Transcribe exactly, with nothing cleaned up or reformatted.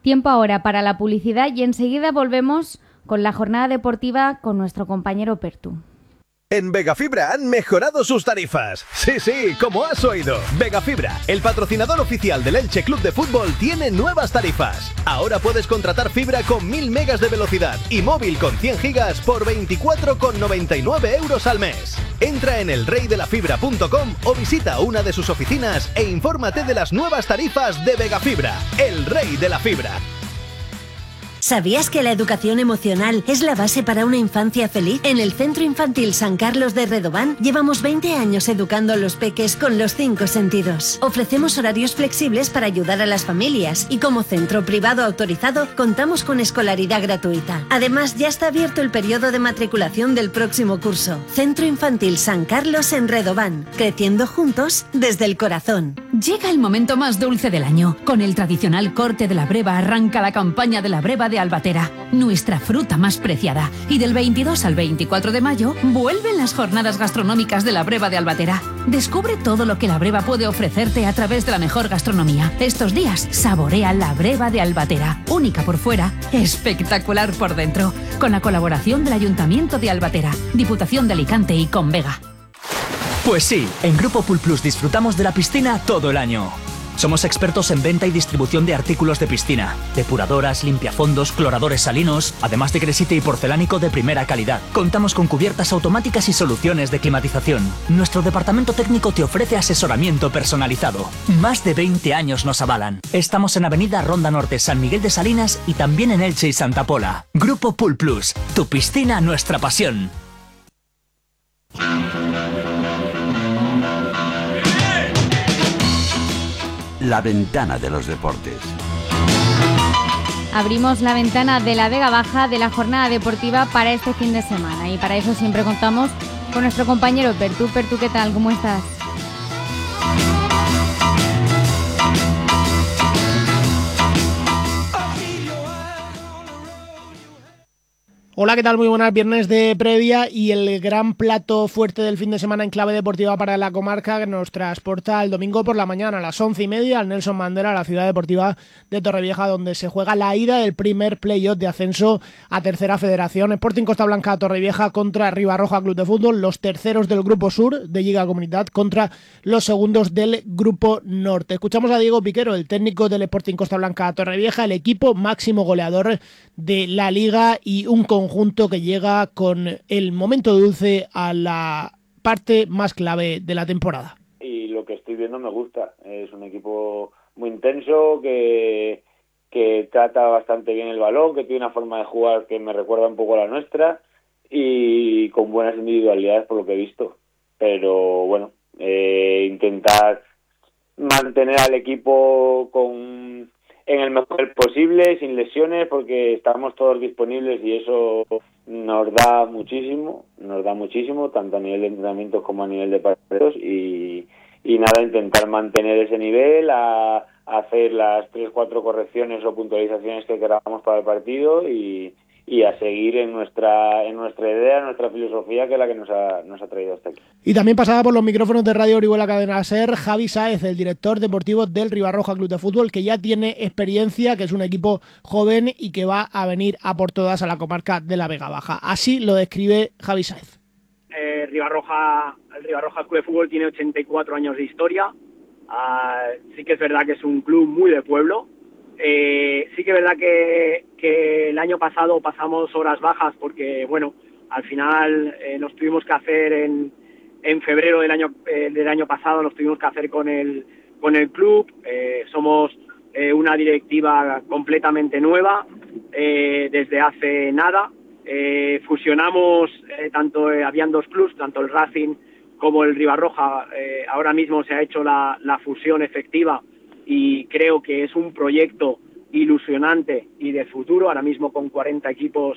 Tiempo ahora para la publicidad y enseguida volvemos con la jornada deportiva con nuestro compañero Pertu. En Vegafibra han mejorado sus tarifas. Sí, sí, como has oído. Vegafibra, el patrocinador oficial del Elche Club de Fútbol, tiene nuevas tarifas. Ahora puedes contratar fibra con mil megas de velocidad y móvil con cien gigas por veinticuatro con noventa y nueve euros al mes. Entra en el rey de la fibra punto com o visita una de sus oficinas e infórmate de las nuevas tarifas de Vegafibra, el rey de la fibra. ¿Sabías que la educación emocional es la base para una infancia feliz? En el Centro Infantil San Carlos de Redován llevamos veinte años educando a los peques con los cinco sentidos. Ofrecemos horarios flexibles para ayudar a las familias y como centro privado autorizado contamos con escolaridad gratuita. Además, ya está abierto el periodo de matriculación del próximo curso. Centro Infantil San Carlos en Redován, creciendo juntos desde el corazón. Llega el momento más dulce del año. Con el tradicional corte de la breva arranca la campaña de la breva de Albatera, nuestra fruta más preciada. Y del veintidós al veinticuatro de mayo vuelven las jornadas gastronómicas de la breva de Albatera. Descubre todo lo que la breva puede ofrecerte a través de la mejor gastronomía. Estos días saborea la breva de Albatera, única por fuera, espectacular por dentro. Con la colaboración del Ayuntamiento de Albatera, Diputación de Alicante y Convega. Pues sí, en Grupo Pool Plus disfrutamos de la piscina todo el año. Somos expertos en venta y distribución de artículos de piscina, depuradoras, limpiafondos, cloradores salinos, además de gresite y porcelánico de primera calidad. Contamos con cubiertas automáticas y soluciones de climatización. Nuestro departamento técnico te ofrece asesoramiento personalizado. Más de veinte años nos avalan. Estamos en Avenida Ronda Norte, San Miguel de Salinas y también en Elche y Santa Pola. Grupo Pool Plus, tu piscina, nuestra pasión. La ventana de los deportes. Abrimos la ventana de la Vega Baja de la jornada deportiva para este fin de semana y para eso siempre contamos con nuestro compañero Pertu. Pertu, ¿qué tal? ¿Cómo estás? Hola, ¿qué tal? Muy buenas, viernes de previa y el gran plato fuerte del fin de semana en clave deportiva para la comarca que nos transporta el domingo por la mañana a las once y media al Nelson Mandela, la ciudad deportiva de Torrevieja, donde se juega la ida del primer playoff de ascenso a Tercera Federación. Sporting Costa Blanca Torrevieja contra Ribarroja Club de Fútbol, los terceros del Grupo Sur de Lliga Comunidad contra los segundos del Grupo Norte. Escuchamos a Diego Piquero, el técnico del Sporting Costa Blanca Torrevieja, el equipo máximo goleador de la Liga y un conjunto junto que llega con el momento dulce a la parte más clave de la temporada. Y lo que estoy viendo me gusta, es un equipo muy intenso que, que trata bastante bien el balón, que tiene una forma de jugar que me recuerda un poco a la nuestra y con buenas individualidades por lo que he visto, pero bueno, eh, intentar mantener al equipo con en el mejor posible, sin lesiones, porque estamos todos disponibles y eso nos da muchísimo, nos da muchísimo, tanto a nivel de entrenamientos como a nivel de partidos, y, y nada, intentar mantener ese nivel, a, a hacer las tres, cuatro correcciones o puntualizaciones que queramos para el partido y, y a seguir en nuestra en nuestra idea, en nuestra filosofía, que es la que nos ha, nos ha traído hasta aquí. Y también pasaba por los micrófonos de Radio Orihuela Cadena Ser Javi Sáez, el director deportivo del Ribarroja Club de Fútbol, que ya tiene experiencia, que es un equipo joven y que va a venir a por todas a la comarca de la Vega Baja. Así lo describe Javi Sáez. Eh, Ribarroja, el Ribarroja Club de Fútbol tiene ochenta y cuatro años de historia. Uh, sí que es verdad que es un club muy de pueblo. Eh, sí que es verdad que, que el año pasado pasamos horas bajas porque, bueno, al final eh, nos tuvimos que hacer en, en febrero del año eh, del año pasado, nos tuvimos que hacer con el con el club. Eh, somos eh, una directiva completamente nueva eh, desde hace nada. Eh, fusionamos, eh, tanto eh, habían dos clubs, tanto el Racing como el Ribarroja. Eh, ahora mismo se ha hecho la, la fusión efectiva y creo que es un proyecto ilusionante y de futuro, ahora mismo con cuarenta equipos